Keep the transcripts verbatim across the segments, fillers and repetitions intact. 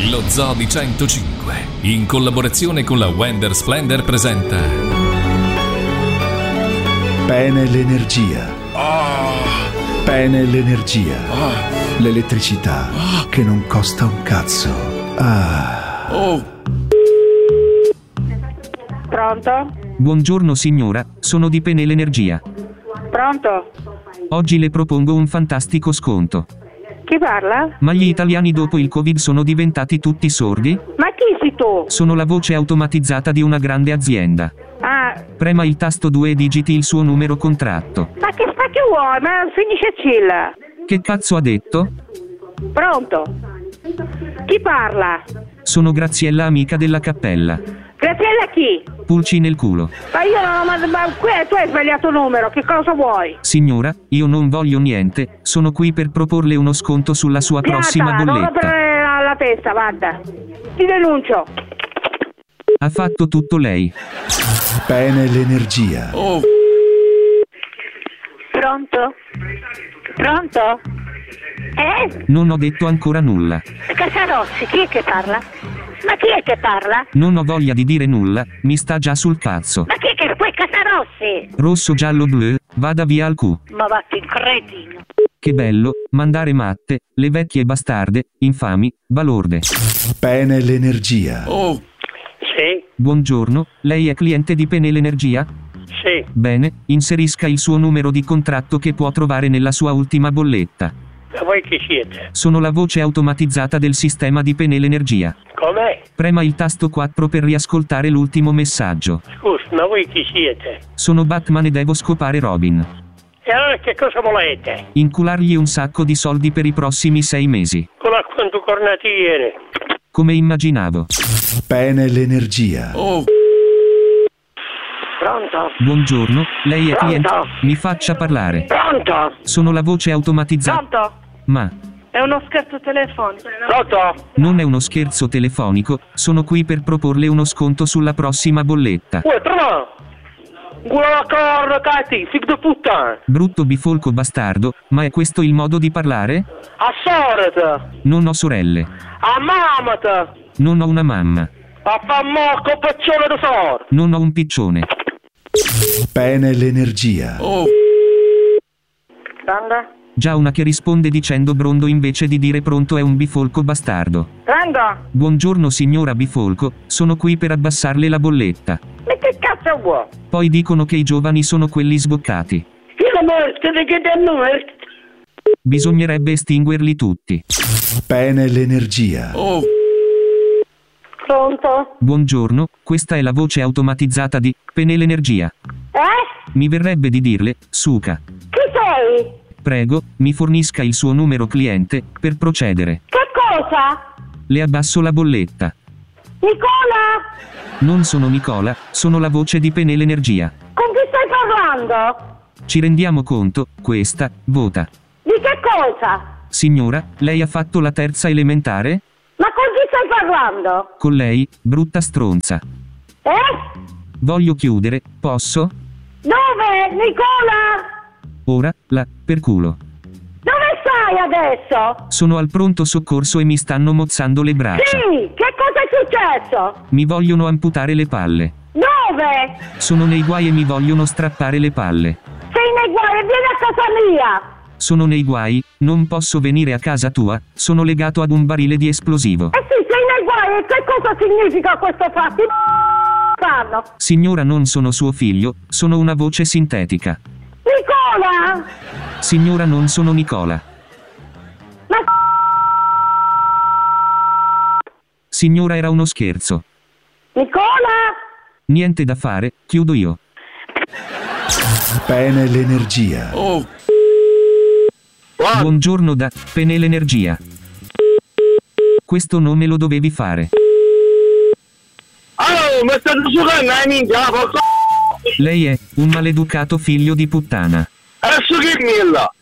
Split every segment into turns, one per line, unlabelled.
Lo Zoo di centocinque, in collaborazione con la Wender Splendor, presenta
Penel Energia.
Oh.
Penel Energia.
Oh.
L'elettricità
oh.
che non costa un cazzo. Ah.
Oh.
Pronto?
Buongiorno signora, sono di Penel Energia.
Pronto?
Oggi le propongo un fantastico sconto.
Chi parla?
Ma gli italiani dopo il Covid sono diventati tutti sordi?
Ma chi sei tu?
Sono la voce automatizzata di una grande azienda.
Ah,
Prema il tasto due e digiti il suo numero contratto.
ma che sta che vuoi? Ma finisce Cilla.
Che cazzo ha detto?
Pronto? Chi parla?
Sono Graziella, amica della cappella.
Graziella chi?
Pulci nel culo.
Ma io non ho ma, ma qui tu hai sbagliato numero, che cosa vuoi?
Signora, io non voglio niente, sono qui per proporle uno sconto sulla sua
Pianta,
prossima
non
bolletta.
rompere la, la testa, guarda. Ti denuncio.
Ha fatto tutto lei.
Penel Energia.
Oh.
Pronto? Pronto? Eh?
Non ho detto ancora nulla.
Casarossi, chi è che parla? Ma chi è che parla?
Non ho voglia di dire nulla, mi sta già sul cazzo.
Ma chi è che... Poi Casarossi!
Rosso, giallo, blu, vada via al cu.
Ma vatti in cretino.
Che bello, mandare matte, le vecchie bastarde, infami, balorde.
Penel Energia.
Oh.
Sì,
Buongiorno, lei è cliente di Penel Energia?
sì.
Bene, inserisca il suo numero di contratto che può trovare nella sua ultima bolletta.
Ma voi chi siete?
Sono la voce automatizzata del sistema di Penel Energia.
Com'è?
Prema il tasto quattro per riascoltare l'ultimo messaggio.
Scusi, ma voi chi siete?
Sono Batman e devo scopare Robin.
E allora che cosa volete?
Inculargli un sacco di soldi per i prossimi sei mesi.
Con a quanto cornati viene?
Come immaginavo.
Penel Energia.
Oh.
Pronto?
Buongiorno, lei è cliente.
Pronto?
Mi faccia parlare.
Pronto?
Sono la voce automatizzata.
Pronto?
Ma
È uno scherzo telefonico.
Pronto?
non è uno scherzo telefonico, sono qui per proporle uno sconto sulla prossima bolletta.
Uè, trova! Guarda corno, cazzi, figlio di puttana!
Brutto bifolco bastardo, ma è questo il modo di parlare?
A sorete!
Non ho sorelle.
A mamata!
Non ho una mamma.
A fa morco paccione di sorte!
Non ho un piccione.
Penel Energia.
Oh.
Pronto?
Già una che risponde dicendo brondo invece di dire pronto è un bifolco bastardo.
Pronto?
Buongiorno signora bifolco, sono qui per abbassarle la bolletta.
Ma che cazzo vuoi?
Poi dicono che i giovani sono quelli sboccati.
Io morto, di che te morto?
Bisognerebbe estinguerli tutti.
Penel Energia.
Oh.
Pronto?
Buongiorno, questa è la voce automatizzata di Penel Energia.
Eh?
Mi verrebbe di dirle, suca.
Chi sei?
Prego, mi fornisca il suo numero cliente, per procedere.
Che cosa?
Le abbasso la bolletta.
Nicola?
Non sono Nicola, sono la voce di Penel Energia.
Con chi stai parlando?
Ci rendiamo conto, questa, vota.
Di che cosa?
Signora, lei ha fatto la terza elementare?
Ma con chi stai parlando?
Con lei, brutta stronza.
Eh?
Voglio chiudere, posso?
Dove? Nicola?
Ora, la, per culo.
Dove stai adesso?
Sono al pronto soccorso e mi stanno mozzando le braccia.
Sì, che cosa è successo?
Mi vogliono amputare le palle.
Dove?
Sono nei guai e mi vogliono strappare le palle.
Sei nei guai, vieni a casa mia.
Sono nei guai, non posso venire a casa tua, sono legato ad un barile di esplosivo.
Eh sì, sei nei guai, e che cosa significa questo fatto? Fanno.
Signora, non sono suo figlio, sono una voce sintetica.
Nicola?
Signora, non sono Nicola.
Ma
Signora, era uno scherzo.
Nicola?
Niente da fare, chiudo io.
Penel Energia.
Oh.
Buongiorno da Penel Energia. Questo nome lo dovevi fare.
Oh, ma state giocando a minchia, porco!
Lei è un maleducato figlio di puttana.
Adesso che milla!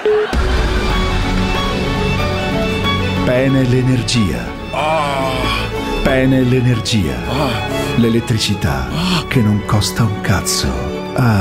Penel Energia.
Oh.
Penel Energia.
Oh.
L'elettricità che non costa un cazzo. Ah.